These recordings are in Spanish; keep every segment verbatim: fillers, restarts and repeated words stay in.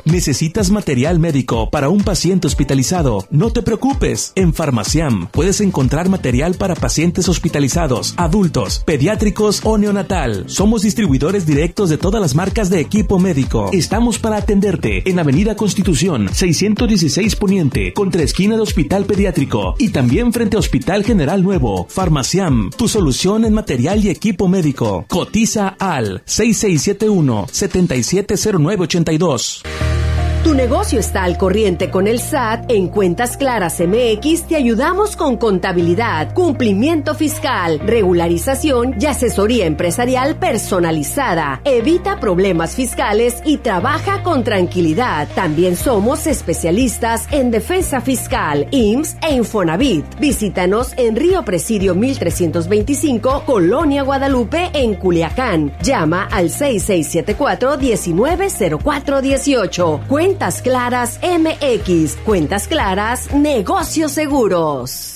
¿Necesitas material médico para un paciente hospitalizado? No te preocupes. En Farmaciam puedes encontrar material para pacientes hospitalizados, adultos, pediátricos o neonatal. Somos distribuidores directos de todas las marcas de equipo médico. Estamos para atenderte en Avenida Constitución seiscientos dieciséis Poniente, contra esquina de Hospital Pediátrico, y también frente a Hospital General Nuevo. Farmaciam, tu solución en material y equipo médico. Cotiza al seis seis siete uno, siete siete cero nueve ocho dos. Tu negocio está al corriente con el S A T. En Cuentas Claras M X te ayudamos con contabilidad, cumplimiento fiscal, regularización y asesoría empresarial personalizada. Evita problemas fiscales y trabaja con tranquilidad. También somos especialistas en defensa fiscal, I M S S e Infonavit. Visítanos en Río Presidio mil trescientos veinticinco, Colonia Guadalupe, en Culiacán. Llama al seis seis siete cuatro, uno nueve cero cuatro uno ocho. Cuentas Claras M X. Cuentas Claras, negocios seguros.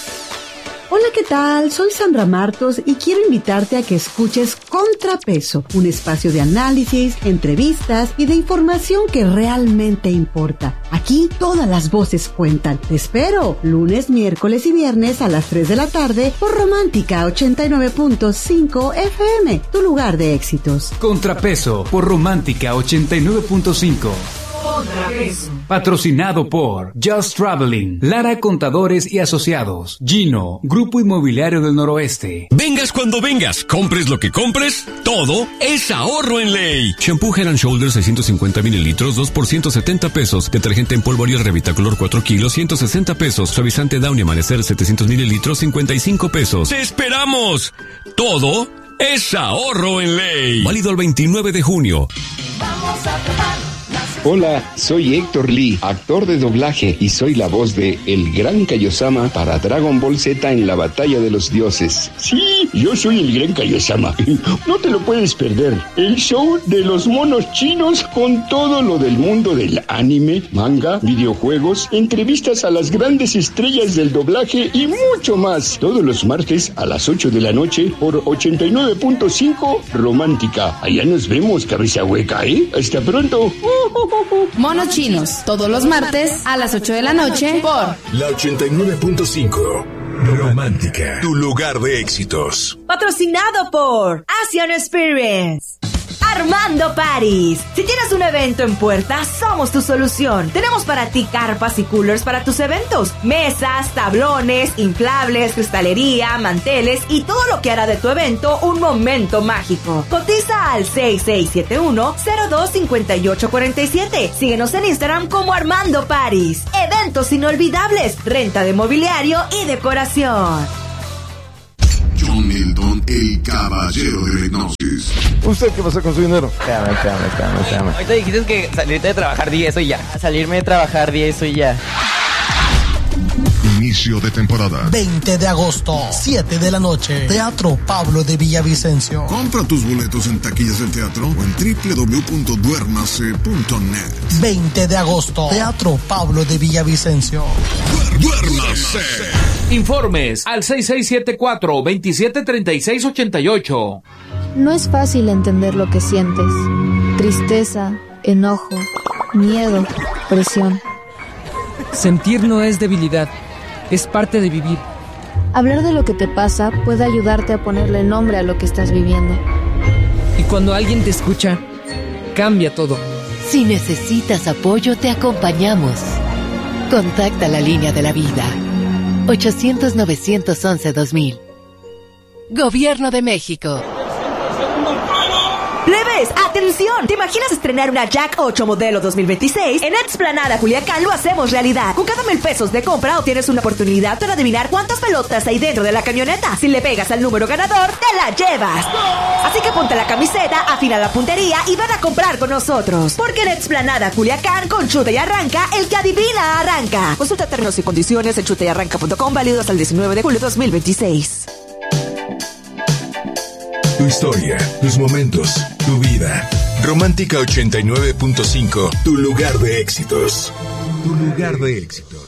Hola, ¿qué tal? Soy Sandra Martos y quiero invitarte a que escuches Contrapeso, un espacio de análisis, entrevistas y de información que realmente importa. Aquí todas las voces cuentan. Te espero lunes, miércoles y viernes a las tres de la tarde por Romántica ochenta y nueve punto cinco F M, tu lugar de éxitos. Contrapeso por Romántica ochenta y nueve punto cinco. Contrapeso. Patrocinado por Just Traveling, Lara Contadores y Asociados, Gino, Grupo Inmobiliario del Noroeste. Vengas cuando vengas, compres lo que compres, todo es ahorro en ley. Shampoo Head and Shoulders seiscientos cincuenta mililitros, dos por ciento setenta pesos. Detergente en polvo Ariel Revitacolor cuatro kilos, ciento sesenta pesos. Suavizante Downy Amanecer setecientos mililitros, cincuenta y cinco pesos. ¡Te esperamos! Todo es ahorro en ley. Válido el veintinueve de junio. Vamos a probar. Hola, soy Héctor Lee, actor de doblaje, y soy la voz de El Gran Kaiosama para Dragon Ball Z en la Batalla de los Dioses. Sí, yo soy el Gran Kaiosama. No te lo puedes perder. El show de los monos chinos con todo lo del mundo del anime, manga, videojuegos, entrevistas a las grandes estrellas del doblaje y mucho más. Todos los martes a las ocho de la noche por ochenta y nueve punto cinco Romántica. Allá nos vemos, cabeza hueca, ¿eh? Hasta pronto. Monos Chinos, todos los martes a las ocho de la noche por la ochenta y nueve punto cinco. Romántica, tu lugar de éxitos. Patrocinado por Asian Experience. Armando París. Si tienes un evento en puerta, somos tu solución. Tenemos para ti carpas y coolers para tus eventos, mesas, tablones, inflables, cristalería, manteles y todo lo que hará de tu evento un momento mágico. Cotiza al seis seis siete uno, cero dos cinco ocho cuatro siete. Síguenos en Instagram como Armando París. Eventos inolvidables, renta de mobiliario y decoración. John Milton, el caballero de la hipnosis. ¿Usted qué pasa con su dinero? Espérame, espérame, espérame, espérame. Ahorita dijiste que salirte de trabajar diez y ya. Salirme de trabajar diez y ya. Inicio de temporada. veinte de agosto, siete de la noche. Teatro Pablo de Villavicencio. Compra tus boletos en taquillas del teatro o en doble u doble u doble u punto duérmase punto net. veinte de agosto, Teatro Pablo de Villavicencio. ¡Duérmase! Informes al seis seis siete cuatro, dos siete tres seis ocho ocho. No es fácil entender lo que sientes. Tristeza, enojo, miedo, presión. Sentir no es debilidad, es parte de vivir. Hablar de lo que te pasa puede ayudarte a ponerle nombre a lo que estás viviendo. Y cuando alguien te escucha, cambia todo. Si necesitas apoyo, te acompañamos. Contacta la línea de la vida. ochocientos, novecientos once, dos mil. Gobierno de México. ¡Plebes! ¡Atención! ¿Te imaginas estrenar una Jack ocho modelo dos mil veintiséis? En Explanada Culiacán lo hacemos realidad. Con cada mil pesos de compra obtienes una oportunidad para adivinar cuántas pelotas hay dentro de la camioneta. Si le pegas al número ganador, te la llevas. Así que ponte la camiseta, afina la puntería y ven a comprar con nosotros. Porque en Explanada Culiacán, con Chuta y Arranca, el que adivina arranca. Consulta términos y condiciones en chuta y arranca punto com, válido hasta el diecinueve de julio de dos mil veintiséis. Tu historia, tus momentos, tu vida. Romántica ochenta y nueve punto cinco, tu lugar de éxitos. Tu lugar de éxitos.